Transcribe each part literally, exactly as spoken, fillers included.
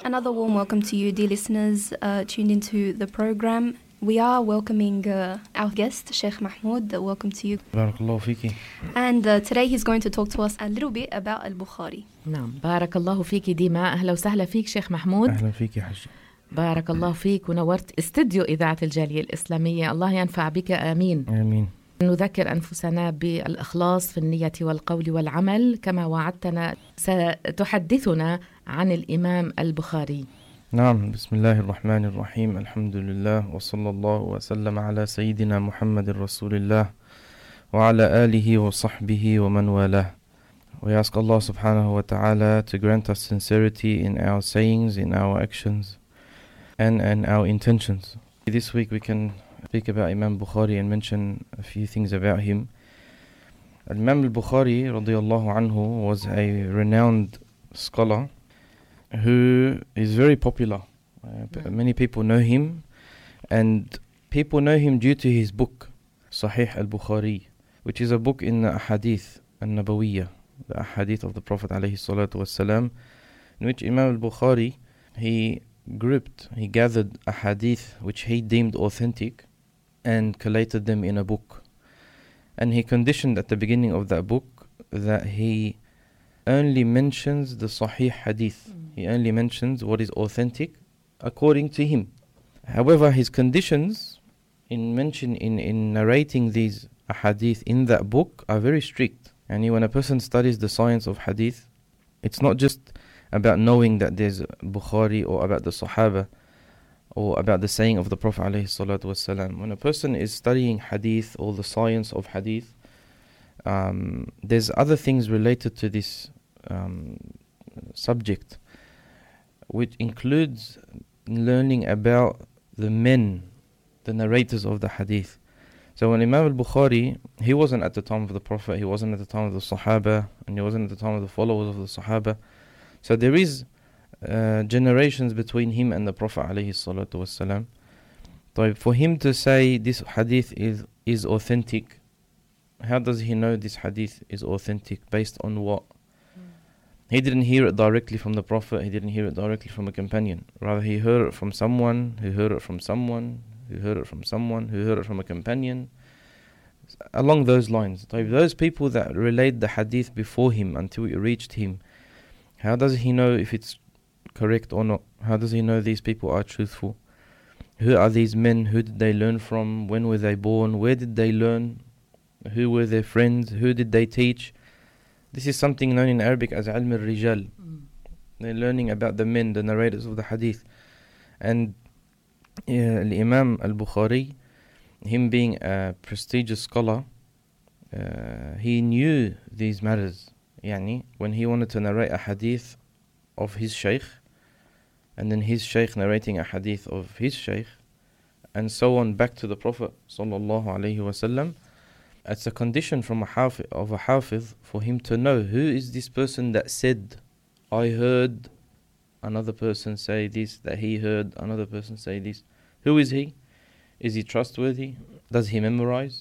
Another warm welcome to you, dear listeners, uh, tuned into the program. We are welcoming uh, our guest, Sheikh Mahmoud. Uh, welcome to you. Barakallahu fiki. And uh, today he's going to talk to us a little bit about Al-Bukhari. نعم بارك الله فيك ديما. أهلا وسهلا فيك شيخ محمود. أهلا فيك يا حج. بارك الله فيك ونورت استديو إذاعة الجالية الإسلامية. الله ينفع بك آمين. آمين. نذكر أنفسنا بالإخلاص في النية والقول والعمل كما وعدتنا. ستحدثنا عن الإمام البخاري. نعم بسم الله الرحمن الرحيم الحمد لله وصلى الله وسلم على سيدنا محمد رسول الله وعلى آله وصحبه ومن والاه. We ask Allah subhanahu wa ta'ala to grant us sincerity in our sayings, in our actions and in our intentions. This week we can speak about Imam Bukhari and mention a few things about him. Imam al-Bukhari radiyallahu anhu was a renowned scholar who is very popular. Uh, many people know him, and people know him due to his book Sahih al-Bukhari, which is a book in the Ahadith al-Nabawiyya, the Ahadith of the Prophet alayhi salatu wassalam, in which Imam al-Bukhari, he grouped, he gathered Ahadith which he deemed authentic and collated them in a book. And he conditioned at the beginning of that book that he only mentions the Sahih Hadith. Mm. He only mentions what is authentic according to him. However, his conditions in mention in, in narrating these Hadith in that book are very strict. And when a person studies the science of Hadith, it's not just about knowing that there's Bukhari or about the Sahaba or about the saying of the Prophet alayhi salatu wasalam. When a person is studying Hadith or the science of Hadith, um, there's other things related to this um, subject, which includes learning about the men, the narrators of the Hadith. So when Imam al-Bukhari, he wasn't at the time of the Prophet, he wasn't at the time of the Sahaba, and he wasn't at the time of the followers of the Sahaba. So there is uh, generations between him and the Prophet alayhi salatu wassalam. So for him to say this hadith is, is authentic, how does he know this hadith is authentic? Based on what? Mm. He didn't hear it directly from the Prophet, he didn't hear it directly from a companion. Rather he heard it from someone, who heard it from someone, who heard it from someone, who heard it from a companion. Along those lines. So those people that relayed the hadith before him until it reached him, how does he know if it's correct or not? How does he know these people are truthful? Who are these men? Who did they learn from? When were they born? Where did they learn? Who were their friends? Who did they teach? This is something known in Arabic as ilm al-rijal. Mm. They're learning about the men, the narrators of the hadith. And uh, Imam al-Bukhari, him being a prestigious scholar, uh, he knew these matters. Yani, when he wanted to narrate a hadith of his shaykh, and then his shaykh narrating a hadith of his shaykh, and so on back to the Prophet sallallahu alaihi wasallam, it's a condition from a hafiz, of a hafiz for him to know who is this person that said, I heard another person say this, that he heard another person say this. Who is he? Is he trustworthy? Does he memorize?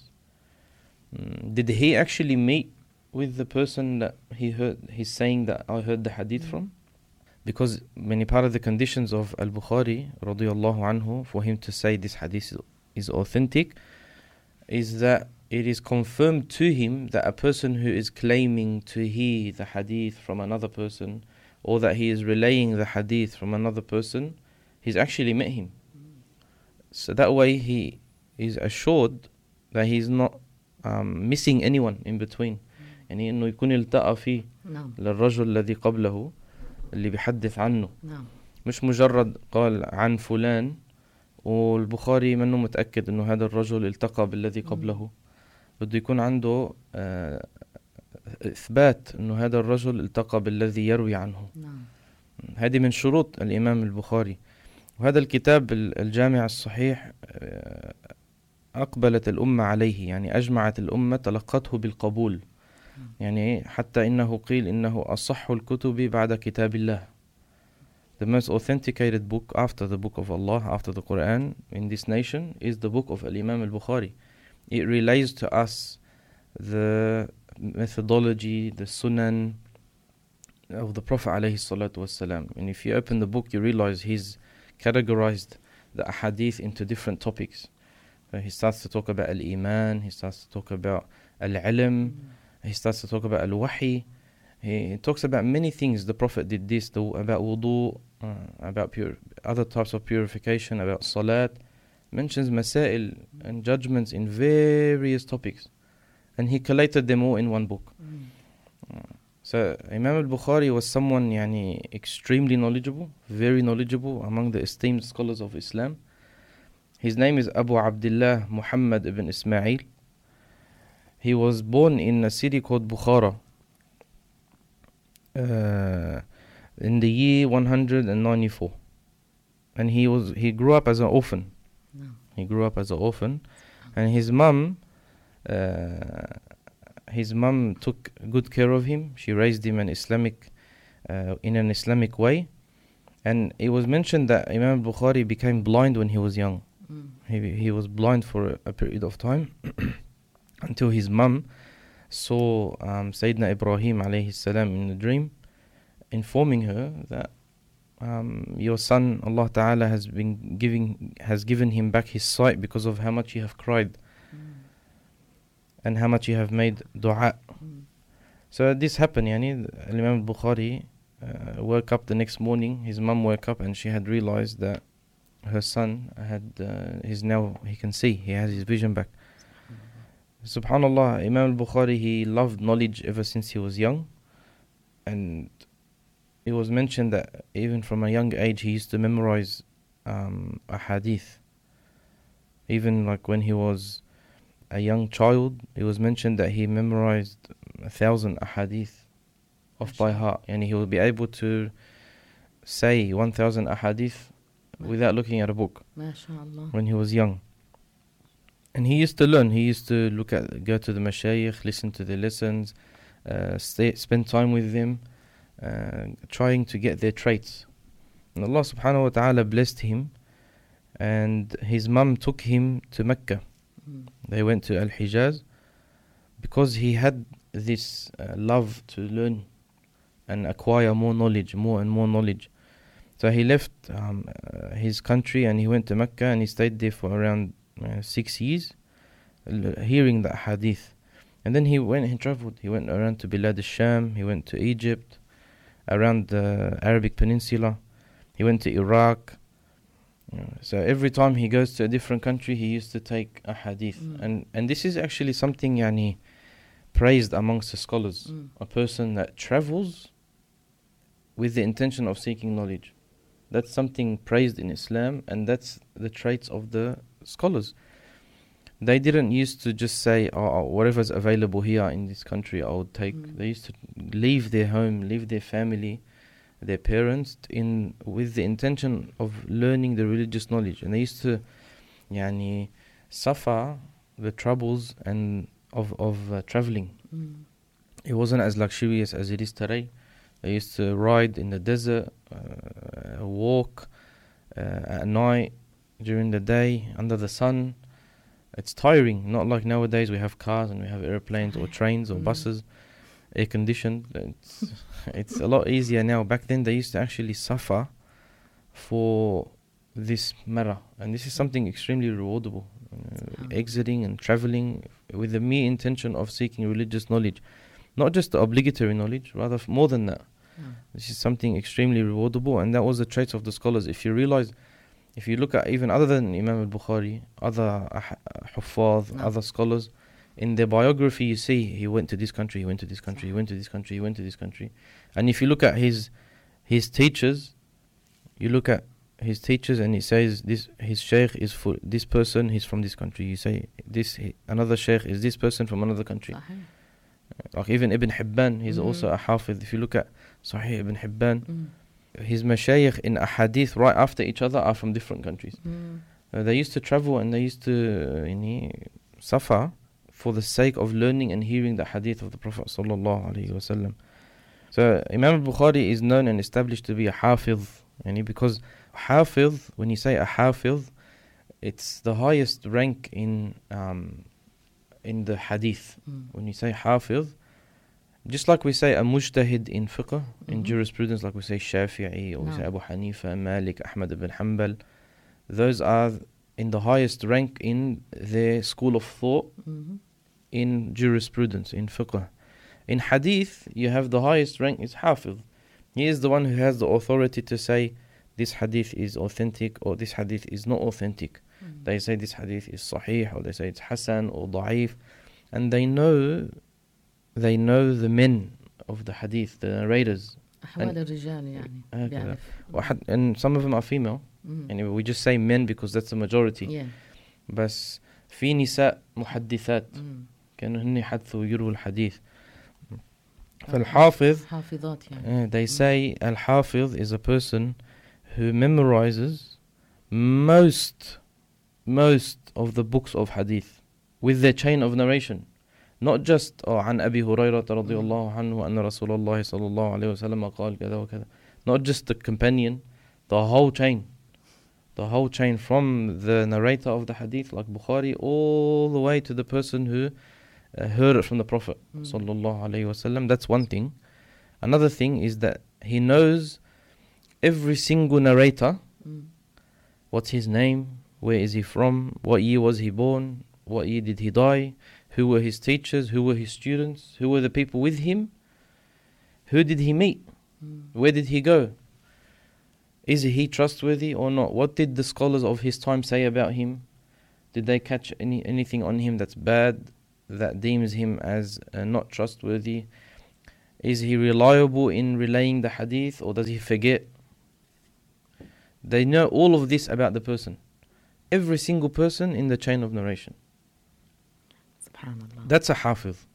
Mm, did he actually meet with the person that he heard, he's saying that I heard the hadith mm-hmm. from? Because many part of the conditions of Al-Bukhari radiyallahu anhu for him to say this hadith is, is authentic is that it is confirmed to him that a person who is claiming to hear the hadith from another person, or that he is relaying the hadith from another person, he's actually met him. So that way he is assured that he's not um, missing anyone in between. يعني إنه يكون التقى فيه للرجل الذي قبله اللي بيحدث عنه. مش مجرد قال عن فلان والبخاري منه متأكد إنه هذا الرجل التقى بالذي قبله. بده يكون عنده آه إثبات إنه هذا الرجل التقى بالذي يروي عنه. هذه من شروط الإمام البخاري. وهذا الكتاب الجامع الصحيح أقبلت الأمة عليه، يعني أجمعت الأمة تلقته بالقبول. يعني حتى إنه قيل إنه أصح الكتب بعد كتاب الله. The most authenticated book after the book of Allah, after the Quran in this nation is the book of Al-Imam al-Bukhari. It relays to us the methodology, the sunan, of the Prophet alayhi salatu wasalam. And if you open the book, you realize he's categorized the ahadith into different topics. So he starts to talk about al-iman, he starts to talk about al-ilm, mm. he starts to talk about al-wahi. He, he talks about many things. The Prophet did this, the, about wudu, uh, about pure, other types of purification, about salat. Mentions masail and judgments in various topics. And he collated them all in one book. Mm. Uh, so Imam al-Bukhari was someone yani, extremely knowledgeable, very knowledgeable among the esteemed scholars of Islam. His name is Abu Abdullah Muhammad ibn Ismail. He was born in a city called Bukhara uh, in the year one hundred ninety-four. And he was he grew up as an orphan. No. He grew up as an orphan. And his mum, uh, his mum took good care of him. She raised him an Islamic, uh, in an Islamic way. And it was mentioned that Imam al-Bukhari became blind when he was young. Mm. He he was blind for a, a period of time until his mum saw um, Sayyidina Ibrahim alayhi salam in a dream, informing her that um, your son Allah Ta'ala has been giving has given him back his sight because of how much you have cried mm. and how much you have made dua. Mm. So this happened. Yani Imam al-Bukhari uh, woke up the next morning. His mum woke up and she had realized that her son had uh, he's now he can see, he has his vision back. Subhanallah, Imam al-Bukhari, he loved knowledge ever since he was young, and it was mentioned that even from a young age he used to memorize um, a hadith. Even like when he was a young child, it was mentioned that he memorized a thousand ahadith off by heart, and he will be able to say one thousand ahadith without looking at a book. MashaAllah. When he was young. And he used to learn. He used to look at, go to the mashayikh, listen to the lessons, uh, stay, spend time with them, uh, trying to get their traits. And Allah subhanahu wa ta'ala blessed him, and his mum took him to Mecca. Mm. They went to Al-Hijaz because he had this uh, love to learn and acquire more knowledge, more and more knowledge. So he left um, uh, his country and he went to Mecca, and he stayed there for around uh, six years, l- hearing the hadith. And then he went and traveled. He went around to Bilad al-Sham, he went to Egypt, around the Arabic Peninsula, he went to Iraq. You know, so every time he goes to a different country, he used to take a hadith. Mm. And and this is actually something yani, praised amongst the scholars. Mm. A person that travels with the intention of seeking knowledge. That's something praised in Islam, and that's the traits of the scholars. They didn't used to just say, oh, whatever's available here in this country, I would take. Mm. They used to leave their home, leave their family, their parents, in with the intention of learning the religious knowledge. And they used to yani, suffer the troubles and of, of uh, traveling. Mm. It wasn't as luxurious as it is today. They used to ride in the desert, uh, walk uh, at night, during the day, under the sun. It's tiring, not like nowadays we have cars and we have airplanes or trains or mm. buses, air conditioned. It's, it's a lot easier now. Back then they used to actually suffer for this matter, and this is something extremely rewardable. Uh, exiting and traveling with the mere intention of seeking religious knowledge, not just the obligatory knowledge, rather f- more than that. Mm. This is something extremely rewardable, and that was the traits of the scholars. If you realize, if you look at even other than Imam al-Bukhari, other uh, huffaz, no. other scholars, in their biography you see he went to this country, he went to this country, he went to this country, he went to this country. And if you look at his his teachers, you look at his teachers and he says this his sheikh is for this person, he's from this country. You say this he, another sheikh is this person from another country. Uh-huh. Like even Ibn Hibban, he's mm. also a hafiz. If you look at Sahih Ibn Hibban, mm. his mashayikh in ahadith right after each other are from different countries. Mm. Uh, they used to travel and they used to uh, you know, suffer for the sake of learning and hearing the hadith of the Prophet sallallahu alaihi wasallam. So Imam al-Bukhari is known and established to be a hafiz, yani because hafiz, when you say a hafiz, it's the highest rank in um, in the hadith. Mm. When you say hafiz, Just like we say a mujtahid in fiqh, mm-hmm. in jurisprudence, like we say Shafi'i, or no. we say Abu Hanifa, Malik, Ahmad ibn Hanbal, those are in the highest rank in their school of thought, mm-hmm. in jurisprudence, in fiqh. In hadith, you have the highest rank is Hafiz. He is the one who has the authority to say this hadith is authentic or this hadith is not authentic. Mm-hmm. They say this hadith is sahih, or they say it's hasan or da'if, and they know they know the men of the hadith, the narrators. أحوال الرجال يعني. uh, and some of them are female. Mm-hmm. Anyway, we just say men because that's the majority. Yeah. بس في نساء محدثات كانوا هن يحدثوا يرووا الحديث. فالحافظ حافظات يعني. uh, they say al-hafiz is a person who memorizes most most of the books of hadith with their chain of narration. Not just oh, عن أبي هريرة رضي الله عنه أن رسول الله صلى الله عليه وسلم قال كذا وكذا. Not just the companion, the whole chain. The whole chain from the narrator of the hadith like Bukhari all the way to the person who uh, heard it from the Prophet mm. sallallahu alaihi wasallam. That's one thing. Another thing is that he knows every single narrator, mm. what's his name, where is he from, what year was he born, what year did he die, who were his teachers, who were his students, who were the people with him, who did he meet, mm. where did he go, is he trustworthy or not, what did the scholars of his time say about him, did they catch any anything on him that's bad, that deems him as uh, not trustworthy, is he reliable in relaying the hadith or does he forget. They know all of this about the person, every single person in the chain of narration. That's a hafiz.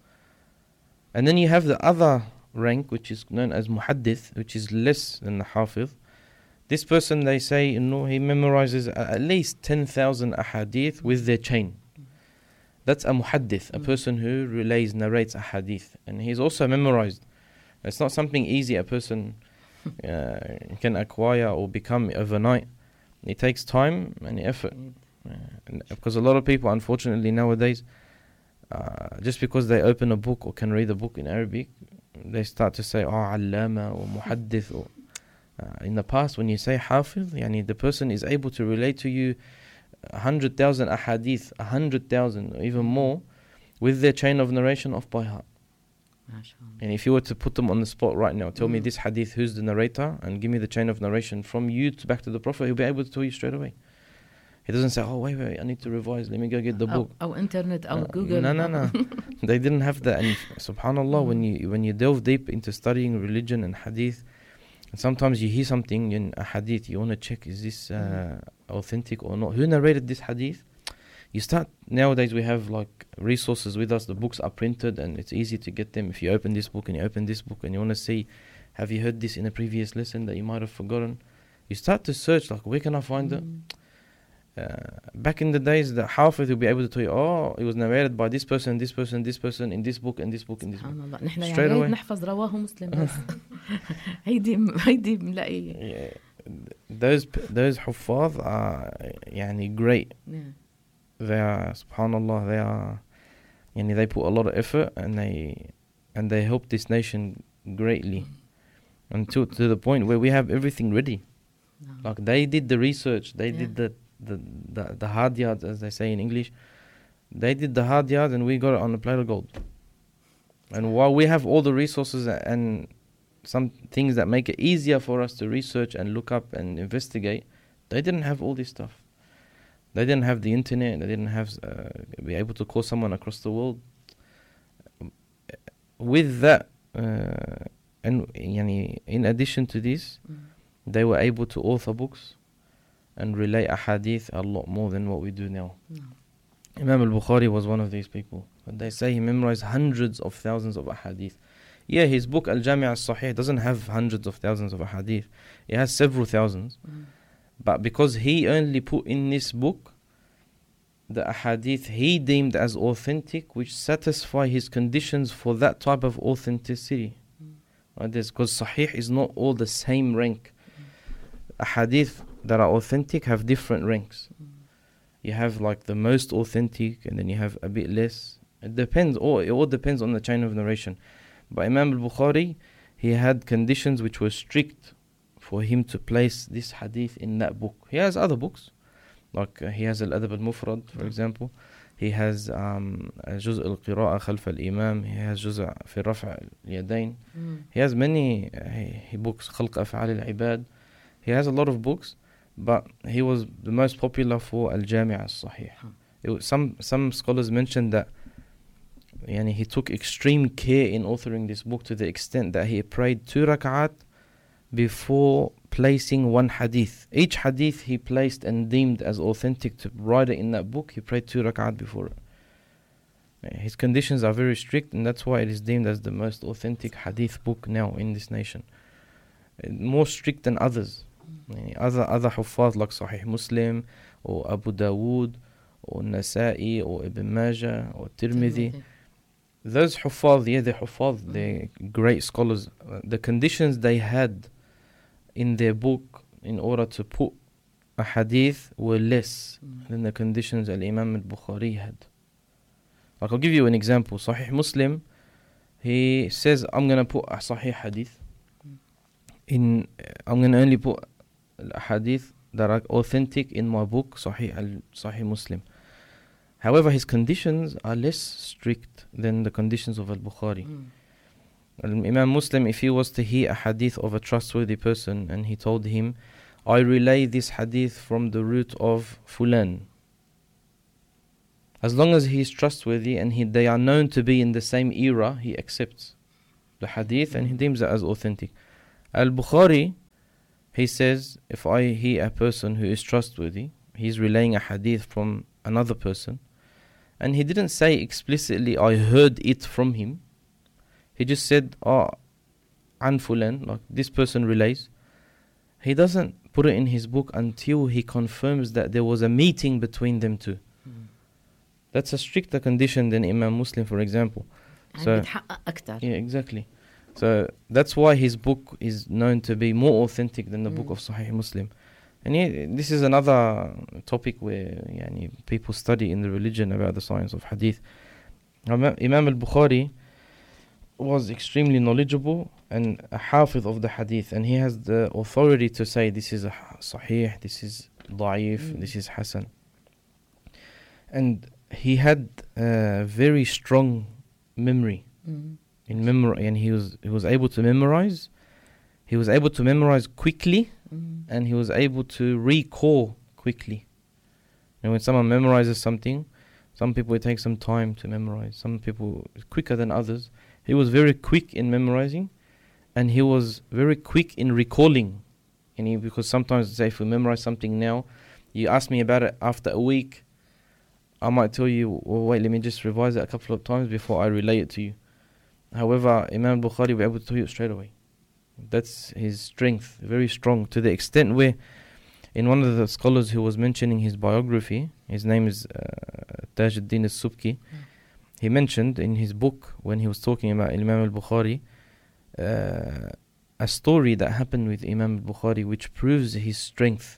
And then you have the other rank, which is known as muhaddith, which is less than the hafiz. This person, they say, you know, he memorizes at least ten thousand ahadith with their chain. That's a muhaddith, a person who relays, narrates a hadith. And he's also memorized. It's not something easy a person uh, can acquire or become overnight. It takes time and effort. Uh, and because a lot of people, unfortunately, nowadays, Uh, just because they open a book or can read a book in Arabic, they start to say, oh, allama or muhaddith. Or, uh, in the past, when you say hafiz, yani the person is able to relate to you a hundred thousand ahadith, a hundred thousand or even more, with their chain of narration off by heart. And if you were to put them on the spot right now, tell mm. me this hadith, who's the narrator, and give me the chain of narration from you to back to the Prophet, he'll be able to tell you straight away. He doesn't say, oh, wait, wait, I need to revise. Let me go get the أو, book. Or internet, or uh, Google. No, no, no. They didn't have that. And subhanAllah, mm. when you when you delve deep into studying religion and hadith, and sometimes you hear something in a hadith, you want to check, is this uh, mm. authentic or not? Who narrated this hadith? You start, nowadays we have like resources with us. The books are printed and it's easy to get them. If you open this book and you open this book and you want to see, have you heard this in a previous lesson that you might have forgotten? You start to search, like, where can I find mm. it? Uh, back in the days, the Hafiz will be able to tell you, oh, it was narrated by this person, this person, this person, in this book, and this book, in this book. Straight away. نحفظ رواه مسلم بس. هيدي هيدي ملاقيه. Those those حفاظ are يعني great. Yeah. They are, subhanallah, they are, يعني they put a lot of effort and they and they help this nation greatly, until to the point where we have everything ready. No. Like they did the research, they yeah. did the The, the the hard yards, as they say in English. They did the hard yards and we got it on a plate of gold. And while we have all the resources and some things that make it easier for us to research and look up and investigate, they didn't have all this stuff. They didn't have the internet. They didn't have uh, be able to call someone across the world. With that, uh, and yani, in addition to this, mm. they were able to author books and relay ahadith a lot more than what we do now. No. Imam al-Bukhari was one of these people. But they say he memorized hundreds of thousands of ahadith. Yeah, his book Al-Jami' al-Sahih doesn't have hundreds of thousands of ahadith. It has several thousands. Mm. But because he only put in this book the ahadith he deemed as authentic, which satisfy his conditions for that type of authenticity. Mm. Right? Because Sahih is not all the same rank. Mm. Ahadith that are authentic have different ranks. Mm. You have like the most authentic, and then you have a bit less. It depends, or it all depends on the chain of narration. But Imam al-Bukhari, he had conditions which were strict for him to place this hadith in that book. He has other books, like uh, he has Al-Adab al-Mufrad, for example. He has um, Juz' al-Qira'a khalf al-Imam. He has Juz' fi Raf' al-Yadayn. Mm. He has many uh, he, he books, Khalq Af'al al-Ibad. He has a lot of books, but he was the most popular for Al-Jami' al-Sahih. It was, some some scholars mentioned that yani, he took extreme care in authoring this book to the extent that he prayed two rak'at before placing one hadith. Each hadith he placed and deemed as authentic to write it in that book, he prayed two rak'at before it. His conditions are very strict, and that's why it is deemed as the most authentic hadith book now in this nation. More strict than others. Other other huffaz like Sahih Muslim or Abu Dawood or Nasa'i or Ibn Majah or Tirmidhi. Those huffaz, yeah, they're huffaz, they're great scholars. The conditions they had in their book in order to put a hadith were less mm. than the conditions Al-Imam al-Bukhari had. Like I'll give you an example. Sahih Muslim, he says, I'm going to put a Sahih hadith. In, I'm going to only put a hadith that are authentic in my book, Sahih, al- Sahih Muslim. However, his conditions are less strict than the conditions of Al-Bukhari. Mm. Imam Muslim, if he was to hear a hadith of a trustworthy person and he told him, I relay this hadith from the root of Fulan. As long as he is trustworthy and he, they are known to be in the same era, he accepts the hadith and he deems it as authentic. Al-Bukhari, he says, if I hear a person who is trustworthy, he's relaying a hadith from another person, and he didn't say explicitly, I heard it from him. He just said, oh, an fulan, like this person relays. He doesn't put it in his book until he confirms that there was a meeting between them two. Mm. That's a stricter condition than Imam Muslim, for example. So, yeah, exactly. So that's why his book is known to be more authentic than the mm. book of Sahih Muslim. And yeah, this is another topic where yani, people study in the religion about the science of hadith. Imam al-Bukhari was extremely knowledgeable and a hafiz of the hadith, and he has the authority to say this is a sahih, this is da'if, mm. this is hasan. And he had a very strong memory mm. in memory, and he was he was able to memorize. He was able to memorize quickly, mm. and he was able to recall quickly. And when someone memorizes something, some people it takes some time to memorize. Some people quicker than others. He was very quick in memorizing, and he was very quick in recalling. And he, because sometimes, say, if we memorize something now, you ask me about it after a week, I might tell you, well, wait, let me just revise it a couple of times before I relay it to you. However, Imam Bukhari was able to tell you straight away. That's his strength, very strong, to the extent where, in one of the scholars who was mentioning his biography, his name is uh, Tajuddin al-Subki, mm. he mentioned in his book, when he was talking about Imam al-Bukhari, uh, a story that happened with Imam al-Bukhari which proves his strength.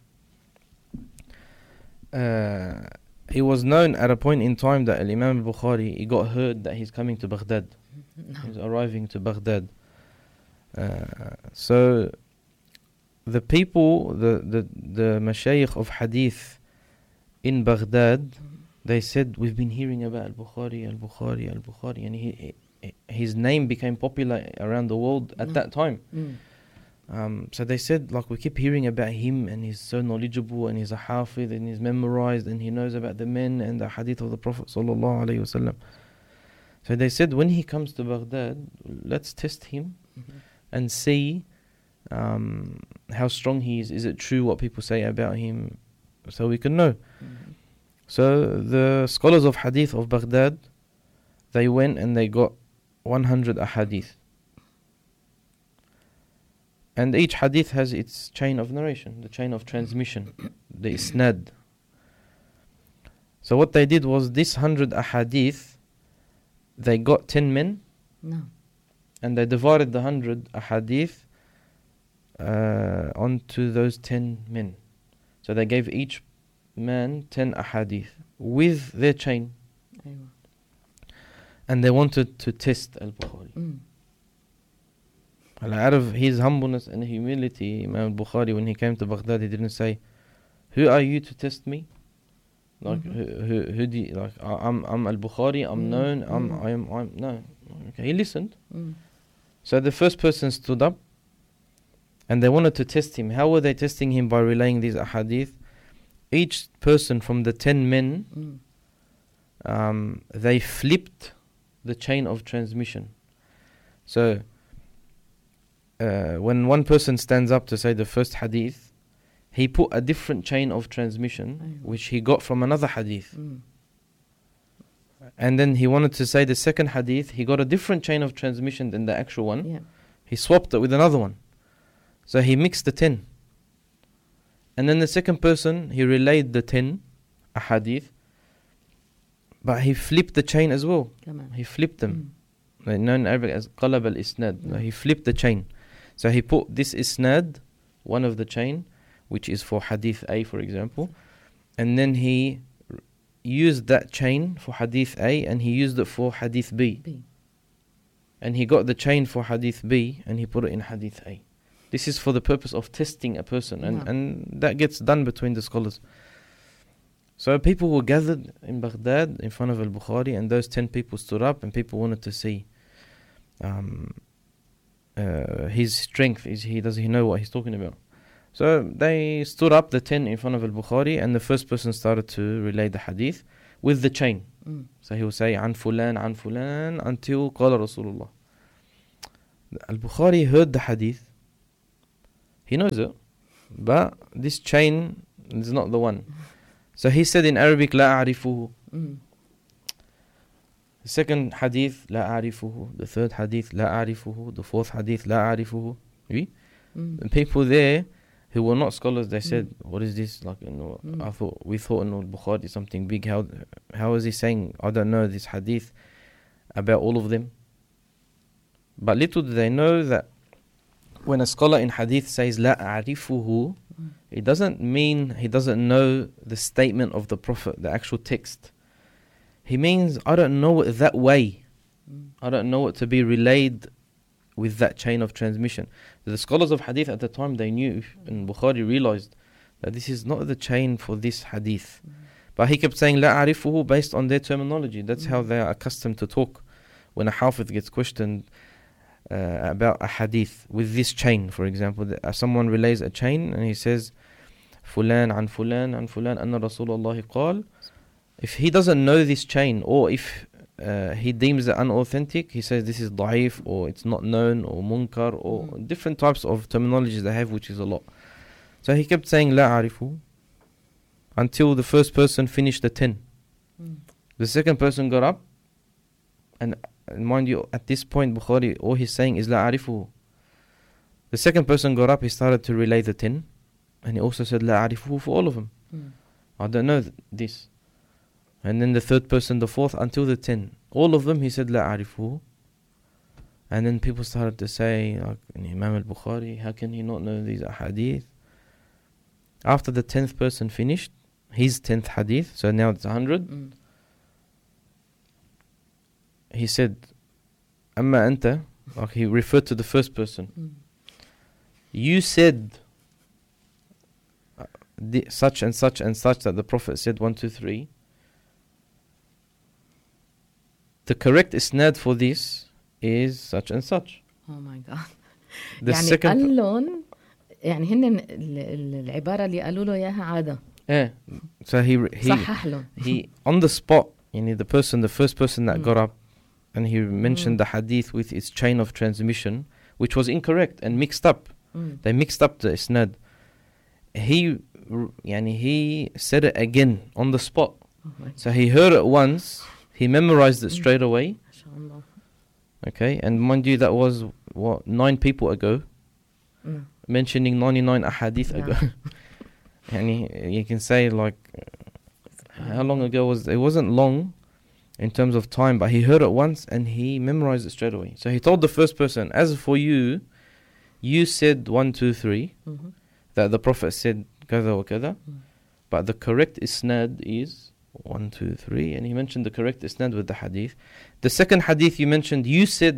Uh, it was known at a point in time that Imam al-Bukhari, he got heard that he's coming to Baghdad. No. He's arriving to Baghdad. Uh, so the people, the, the, the mashayikh of hadith in Baghdad, they said, we've been hearing about Al-Bukhari, Al-Bukhari, Al-Bukhari, and he, he, his name became popular around the world at mm. that time. Mm. Um, so they said, like, we keep hearing about him, and he's so knowledgeable, and he's a hafiz, and he's memorized, and he knows about the men and the hadith of the Prophet sallallahu alaihi wasallam. So they said, when he comes to Baghdad, let's test him mm-hmm. and see um, how strong he is. Is it true what people say about him? So we can know. Mm-hmm. So the scholars of hadith of Baghdad, they went and they got one hundred ahadith. And each hadith has its chain of narration, the chain of transmission, the isnad. So what they did was, this one hundred ahadith, they got ten men. No. And they divided the one hundred ahadith uh, onto those ten men. So they gave each man ten ahadith with their chain. Aywa. And they wanted to test Al-Bukhari. Mm. Out of his humbleness and humility, Imam al-Bukhari, when he came to Baghdad, he didn't say, "Who are you to test me?" Like, mm-hmm. who, who, who do you, like, I'm, I'm al-Bukhari, I'm mm-hmm. known, I'm, mm-hmm. I'm, I'm, no. Okay, he listened. Mm. So the first person stood up, and they wanted to test him. How were they testing him? By relaying these ahadith. Each person from the ten men, mm. um, they flipped the chain of transmission. So, uh, when one person stands up to say the first hadith, he put a different chain of transmission, which he got from another hadith. Mm. And then he wanted to say the second hadith, he got a different chain of transmission than the actual one. Yeah. He swapped it with another one. So he mixed the ten. And then the second person, he relayed the ten ahadith, but he flipped the chain as well. He flipped them. Mm. Like known in Arabic as qalab al-isnad. Mm. He flipped the chain. So he put this isnad, one of the chain, which is for hadith A, for example, and then he r- used that chain for hadith A, and he used it for hadith B. B. And he got the chain for hadith B, and he put it in hadith A. This is for the purpose of testing a person, and, yeah. and that gets done between the scholars. So people were gathered in Baghdad in front of al-Bukhari, and those ten people stood up, and people wanted to see um, uh, his strength. Is he does he know what he's talking about? So they stood up, the ten in front of al-Bukhari, and the first person started to relay the hadith with the chain. Mm. So he will say, "An fulan, an fulan," until qala Rasulullah. Al-Bukhari heard the hadith. He knows it, but this chain is not the one. So he said in Arabic, "La a'rifuhu." Mm. The second hadith, "La a'rifuhu." The third hadith, "La a'rifuhu." The fourth hadith, "La a'rifuhu." Oui? Mm. And people there who were not scholars, they said, mm. "What is this?" Like, you know, mm. I thought we thought, no, Bukhari is something big. How how is he saying, I don't know this hadith about all of them? But little do they know that when a scholar in hadith says "La a'rifuhu," mm. it doesn't mean he doesn't know the statement of the Prophet, the actual text. He means I don't know it that way. Mm. I don't know it to be relayed with that chain of transmission. The scholars of hadith at the time, they knew, and Bukhari realized that this is not the chain for this hadith. Mm. But he kept saying, "La a'rifuhu," based on their terminology. That's mm. how they are accustomed to talk. When a hafidh gets questioned uh, about a hadith with this chain, for example, the, uh, someone relays a chain and he says, "Fulan an fulan an fulan anna Rasulullah qal." If he doesn't know this chain, or if Uh, he deems it unauthentic, he says this is da'if, or it's not known, or munkar, or mm. different types of terminologies they have, which is a lot. So he kept saying "La a'rifu" until the first person finished the ten. Mm. The second person got up, and, and mind you, at this point Bukhari, all he's saying is "La a'rifu." The second person got up, he started to relay the ten, and he also said "La a'rifu" for all of them. Mm. I don't know th- this. And then the third person, the fourth, until the ten. All of them, he said, "La a'rifu." And then people started to say, like Imam al-Bukhari, how can he not know these ahadith? After the tenth person finished, his tenth hadith, so now it's a hundred. Mm. He said, "Amma anta," like he referred to the first person. Mm. You said uh, the, such and such and such that the Prophet said one, two, three. The correct isnad for this is such and such. Oh my God. The يعني second قال لهم يعني هن العبارة اللي قالوا له إياها عادة. Yeah. So he he صحح له. he on the spot, you know, the person, the first person that mm. got up, and he mentioned mm. the hadith with its chain of transmission, which was incorrect and mixed up. Mm. They mixed up the isnad. He يعني he said it again on the spot. Oh so he heard it once. He memorized it straight away. Okay, and mind you, that was what nine people ago, mm. mentioning ninety-nine ahadith yeah. ago. And he, you can say like, how long ago was it? It wasn't long in terms of time, but he heard it once and he memorized it straight away. So he told the first person, "As for you, you said one, two, three, mm-hmm. that the Prophet said kada wa kada, mm. but the correct isnad is." One, two, three, and he mentioned the correct isnad with the hadith. The second hadith you mentioned, you said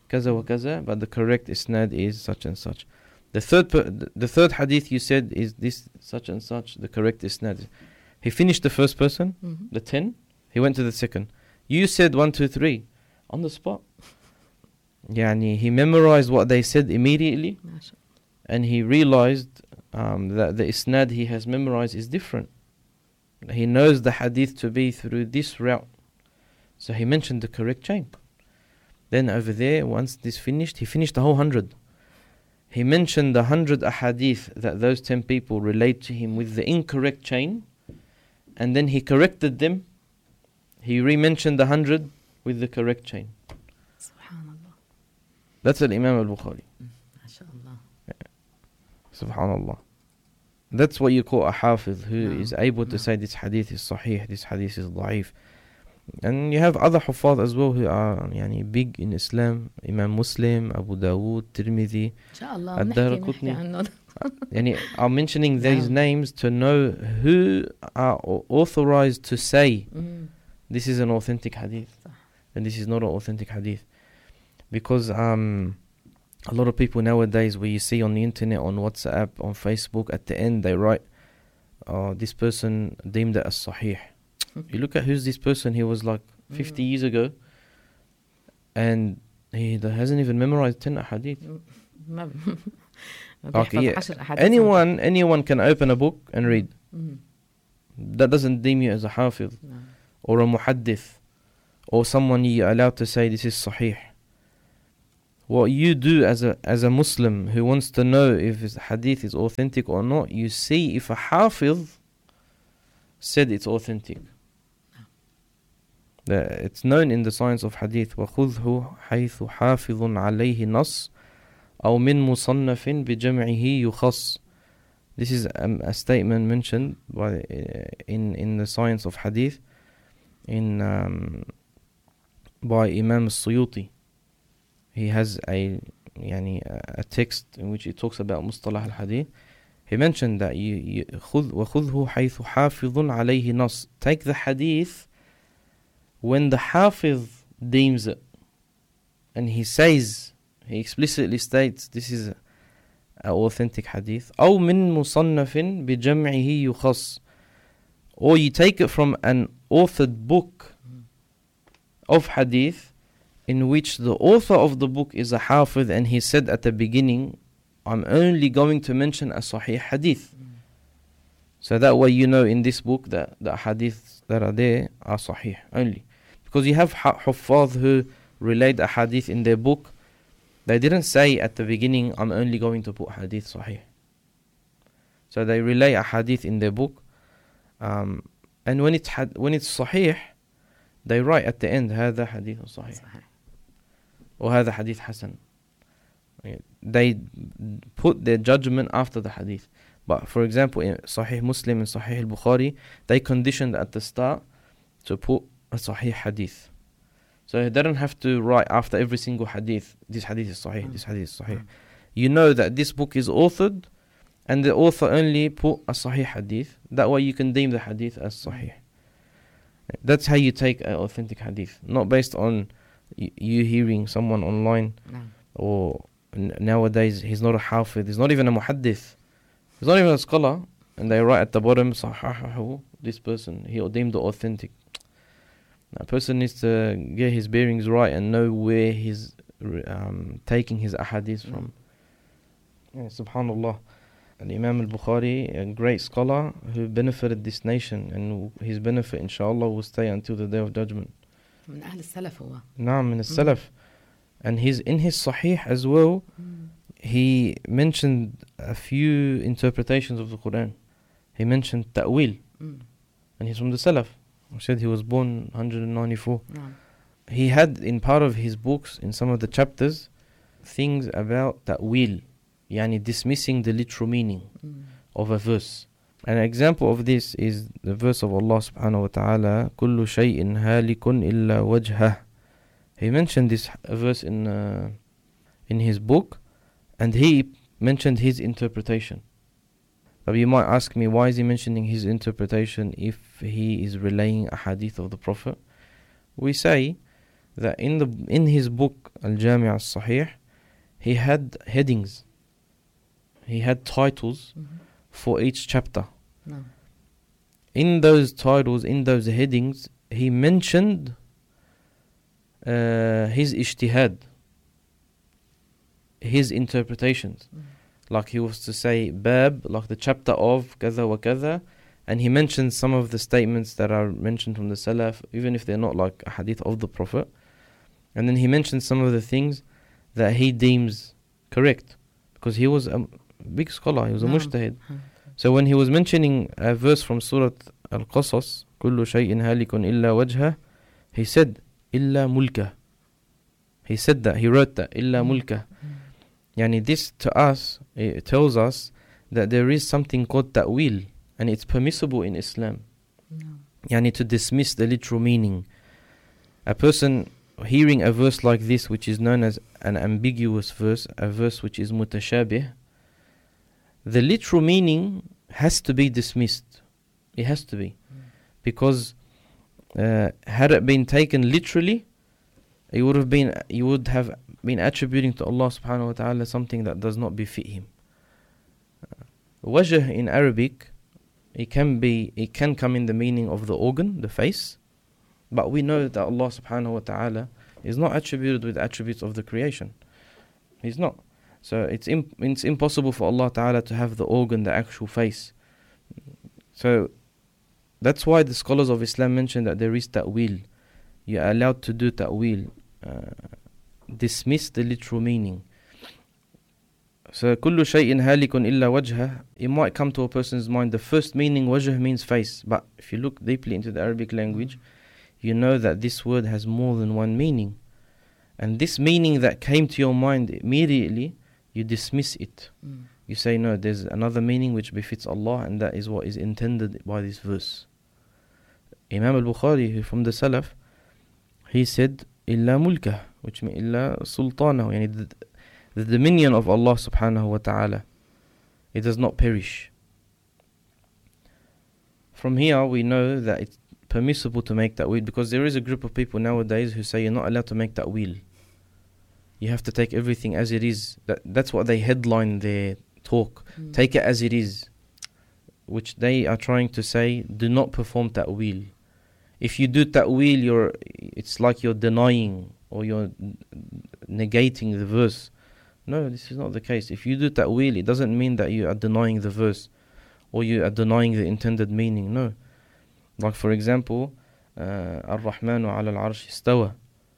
kaza wa kaza, but the correct isnad is such and such. The third per, the third hadith you said is this such and such, the correct isnad. He finished the first person, mm-hmm. the ten, he went to the second. You said one, two, three, on the spot. Yani, he memorized what they said immediately, and he realized um, that the isnad he has memorized is different. He knows the hadith to be through this route. So he mentioned the correct chain. Then over there, once this finished, he finished the whole hundred. He mentioned the hundred ahadith that those ten people relate to him with the incorrect chain, and then he corrected them. He re-mentioned the hundred with the correct chain. Subhanallah. That's al-Imam al-Bukhari. MashaAllah. Yeah. Subhanallah. That's what you call a hafiz, who no. is able to no. say this hadith is sahih, this hadith is da'if. And you have other huffaz as well who are yani, big in Islam. Imam Muslim, Abu Dawood, Tirmidhi, Ad-Darqutni. Yani, I'm mentioning these yeah. names to know who are authorized to say mm. this is an authentic hadith and this is not an authentic hadith. Because um, a lot of people nowadays, where you see on the internet, on WhatsApp, on Facebook, at the end they write, oh, this person deemed it as sahih. You look at who's this person, he was like fifty mm. years ago, and he hasn't even memorized ten hadith. Okay, yeah. Anyone, anyone can open a book and read. Mm. That doesn't deem you as a hafiz, no. or a muhaddith, or someone you're allowed to say this is sahih. What you do as a as a Muslim who wants to know if his hadith is authentic or not, you see if a hafiz said it's authentic. No. It's known in the science of hadith. وَخُذْهُ حَيْثُ حَافِظٌ عَلَيْهِ نَصْ أَوْ مِن مُصَنَّفٍ بِجَمْعِهِ يُخَص. This is um, a statement mentioned by uh, in in the science of hadith in um, by Imam al-Suyuti. He has a yani, a text in which he talks about mustalah al-hadith. He mentioned that you, you خُذْ وَخُذْهُ حَيْثُ حَافِظٌ عَلَيْهِ نَصْ. Take the hadith when the hafiz deems it, and he says, he explicitly states this is an authentic hadith. أو من مصنف بجمعه يخص. Or you take it from an authored book of hadith in which the author of the book is a hafiz, and he said at the beginning, I'm only going to mention a sahih hadith. Mm. So that way you know in this book that the hadiths that are there are sahih only. Because you have huffaz who relate a hadith in their book, they didn't say at the beginning, I'm only going to put hadith sahih. So they relay a hadith in their book, um, and when it's, had, when it's sahih, they write at the end, هذا hadith sahih. Or هذا hadith hasan. They put their judgment after the hadith. But for example, in Sahih Muslim and Sahih al-Bukhari, they conditioned at the start to put a Sahih hadith. So they don't have to write after every single hadith, this hadith is Sahih, mm. this hadith is Sahih. Mm. You know that this book is authored, and the author only put a Sahih hadith. That way you can deem the hadith as Sahih. That's how you take an authentic hadith. Not based on y- you hearing someone online, no. or n- nowadays he's not a hafiz, he's not even a muhaddith, he's not even a scholar, and they write at the bottom, Sahahahu, this person, he deemed the authentic. A person needs to get his bearings right and know where he's um, taking his ahadith from. Yeah, subhanallah. And Imam al-Bukhari, a great scholar who benefited this nation, and his benefit inshallah will stay until the day of judgment. من أهل السلف هو. نعم من السلف. And he's in his Sahih as well, mm. he mentioned a few interpretations of the Quran. He mentioned ta'wil, mm. and he's from the Salaf. He said he was born one ninety-four. No. He had in part of his books, in some of the chapters, things about ta'wil, yani dismissing the literal meaning mm. of a verse. An example of this is the verse of Allah subhanahu wa ta'ala, كُلُّ شَيْءٍ هَالِكٌ إِلَّا وَجْهَهُ. He mentioned this verse in uh, in his book, and he mentioned his interpretation. But you might ask me, why is he mentioning his interpretation if he is relaying a hadith of the Prophet? We say that in the in his book Al-Jami' As-Sahih, he had headings. He had titles mm-hmm. for each chapter. No. In those titles, in those headings, he mentioned uh, his ijtihad, his interpretations. Mm. Like he was to say bab, like the chapter of kaza wa kaza, and he mentioned some of the statements that are mentioned from the Salaf, even if they're not like a hadith of the Prophet. And then he mentioned some of the things that he deems correct, because he was a big scholar, he was no. a mujtahid. Okay. So when he was mentioning a verse from Surah Al-Qasas, كل شيء هالك إلا وجهه, he said إلا ملكه. He said that, he wrote that, إلا ملكه. Yani this to us, it tells us that there is something called ta'wil, and it's permissible in Islam. No. Yani to dismiss the literal meaning. A person hearing a verse like this, which is known as an ambiguous verse, a verse which is mutashabih, the literal meaning has to be dismissed. It has to be. Mm. Because uh, had it been taken literally, it would have been, you would have been attributing to Allah subhanahu wa ta'ala something that does not befit Him. Uh, wajh in Arabic, it can be, it can come in the meaning of the organ, the face, but we know that Allah subhanahu wa ta'ala is not attributed with attributes of the creation. He's not. So it's imp- it's impossible for Allah ta'ala to have the organ, the actual face. So that's why the scholars of Islam mention that there is ta'wil. You are allowed to do ta'wil, uh, dismiss the literal meaning. So كل شيء هالك إلا وجهه, it might come to a person's mind, the first meaning wajh means face, but if you look deeply into the Arabic language, you know that this word has more than one meaning. And this meaning that came to your mind immediately, you dismiss it. Mm. You say, no, there's another meaning which befits Allah, and that is what is intended by this verse. Imam al-Bukhari, from the Salaf, he said, إِلَّا مُلْكَهُ, which means إِلَّا سُلْطَانَهُ, yani the, the dominion of Allah subhanahu wa ta'ala, it does not perish. From here we know that it's permissible to make ta'wil, because there is a group of people nowadays who say you're not allowed to make ta'wil. You have to take everything as it is. That, that's what they headline their talk. Mm. Take it as it is. Which they are trying to say, do not perform ta'wil. If you do ta'wil, you're, it's like you're denying or you're negating the verse. No, this is not the case. If you do ta'wil, it doesn't mean that you are denying the verse or you are denying the intended meaning. No. Like for example, uh, Ar-Rahmanu ala al-Arsh istawa.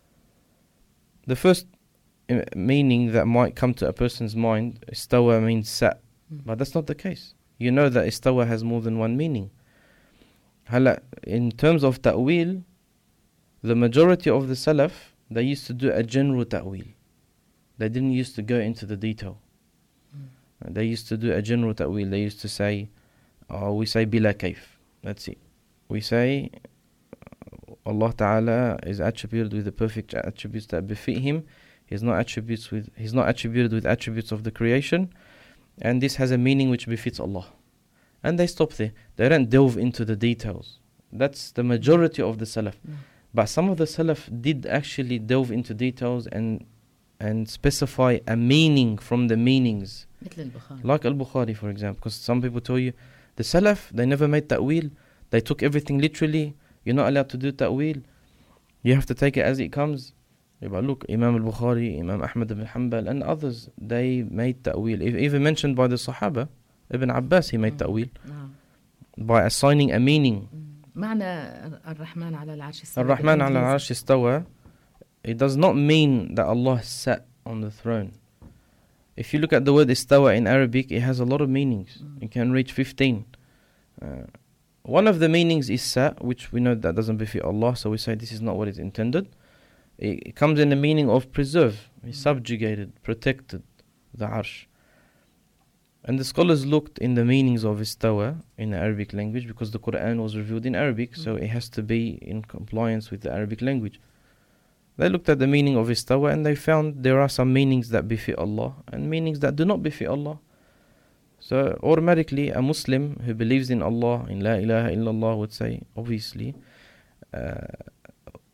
The first meaning that might come to a person's mind, istawa means sat, mm. but that's not the case. You know that istawa has more than one meaning. Hala, in terms of ta'wil, the majority of the Salaf, they used to do a general ta'wil. They didn't used to go into the detail. Mm. They used to do a general ta'wil. They used to say, oh, we say bila kayf. That's it. We say Allah Ta'ala is attributed with the perfect attributes that befit Him. He's not attributes with He's not attributed with attributes of the creation, and this has a meaning which befits Allah. And they stop there. They don't delve into the details. That's the majority of the Salaf. Mm. But some of the Salaf did actually delve into details and and specify a meaning from the meanings. Like Al-Bukhari, for example. Because some people tell you, the Salaf, they never made ta'wil. They took everything literally. You're not allowed to do ta'wil. You have to take it as it comes. But look, Imam al-Bukhari, Imam Ahmad ibn Hanbal and others, they made ta'wil. Even mentioned by the Sahaba, Ibn Abbas, he made ta'wil. Mm. By assigning a meaning. معنى الرحمن على العرش استوى. الرحمن على العرش استوى. It does not mean that Allah sat on the throne. If you look at the word istawa in Arabic, it has a lot of meanings. Mm. It can reach fifteen. Uh, one of the meanings is sat, which we know that doesn't befit Allah, so we say this is not what is intended. It, it comes in the meaning of preserve. He subjugated, protected the arsh. And the scholars looked in the meanings of istawa in the Arabic language, because the Quran was revealed in Arabic, mm. so it has to be in compliance with the Arabic language. They looked at the meaning of istawa and they found there are some meanings that befit Allah and meanings that do not befit Allah. So automatically a Muslim who believes in Allah, in La ilaha illallah, would say, obviously, uh,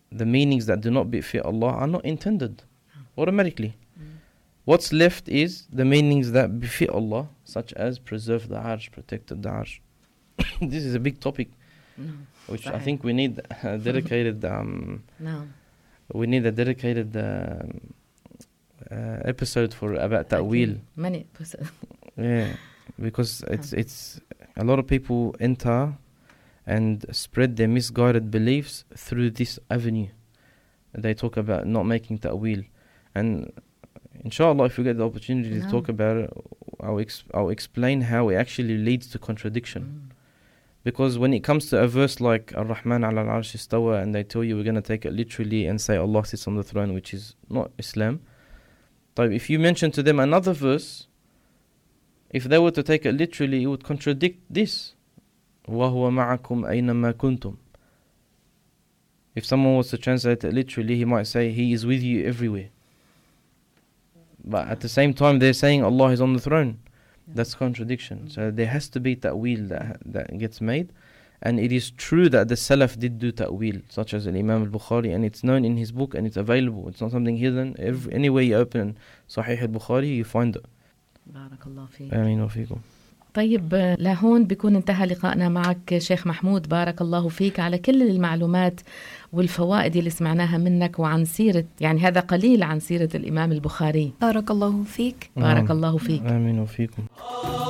the meanings that do not befit Allah are not intended automatically. What's left is the meanings that befit Allah, such as preserve the arsh, protect the arsh. This is a big topic, no, which صحيح. I think we need a dedicated. Um, no. We need a dedicated uh, uh, episode for about ta'wil. Many episodes. Yeah, because it's it's a lot of people enter and spread their misguided beliefs through this avenue. They talk about not making ta'wil, and inshallah, if we get the opportunity no. to talk about it, I'll, ex- I'll explain how it actually leads to contradiction. Mm. Because when it comes to a verse like Ar-Rahman ala al-Arsh istawa, and they tell you we're going to take it literally and say Allah sits on the throne, which is not Islam. But if you mention to them another verse, if they were to take it literally, it would contradict this. وَهُوَ مَعَكُمْ أَيْنَمَا كُنْتُمْ. If someone was to translate it literally, he might say, He is with you everywhere. But at the same time, they're saying Allah is on the throne. That's contradiction. Mm-hmm. So there has to be ta'wil that, that gets made. And it is true that the Salaf did do ta'wil, such as Imam al-Bukhari, and it's known in his book and it's available. It's not something hidden. Every, anywhere you open Sahih al-Bukhari, you find it. بارك الله فيك. آمين وفيكم. طيب لهون بيكون انتهى لقائنا معك شيخ محمود. بارك الله فيك على كل المعلومات والفوائد اللي سمعناها منك وعن سيرة، يعني هذا قليل عن سيرة الإمام البخاري. بارك الله فيك. بارك الله فيك. آمين وفيكم.